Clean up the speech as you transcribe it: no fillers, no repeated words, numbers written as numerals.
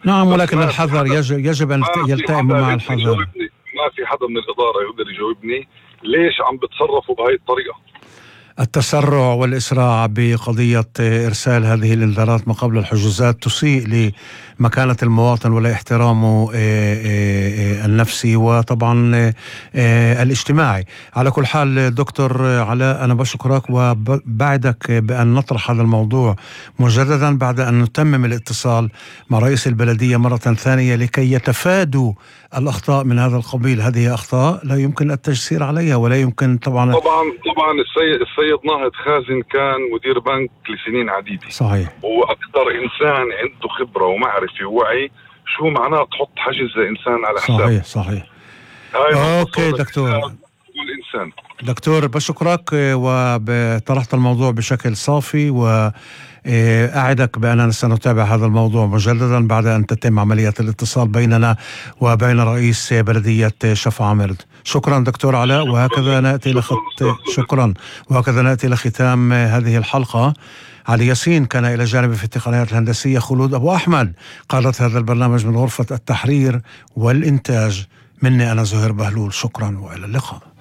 نعم، ولكن الحذر يجب أن يلتئم مع الحذر. ما في حدا من الإدارة يقدر يجاوبني ليش عم بتصرفوا بهاي الطريقة. التسرع والإسراع بقضية إرسال هذه الإنذارات ما قبل الحجوزات تسيء لمكانة المواطن ولا احترامه النفسي وطبعا الاجتماعي. على كل حال دكتور علاء، أنا بشكرك وبعدك بأن نطرح هذا الموضوع مجددا بعد أن نتمم الاتصال مع رئيس البلدية مرة ثانية لكي يتفادوا الأخطاء من هذا القبيل. هذه أخطاء لا يمكن التجسير عليها ولا يمكن طبعا السيد ناهض خازن كان مدير بنك لسنين عديدة. صحيح. هو أكثر إنسان عنده خبرة ومعرفة ووعي شو معناه تحط حجز لإنسان على حساب. صحيح. أوكي دكتور بشكرك وطرحت الموضوع بشكل صافي، وأعدك بأننا سنتابع هذا الموضوع مجددا بعد أن تتم عملية الاتصال بيننا وبين رئيس بلدية شفع ميرد. شكرا دكتور علاء، وهكذا نأتي شكرا، وهكذا نأتي لختام هذه الحلقة. علي ياسين كان إلى جانب في التقنيات الهندسية، خلود أبو أحمد قادت هذا البرنامج من غرفة التحرير والإنتاج، مني أنا زهير بهلول. شكرا وإلى اللقاء.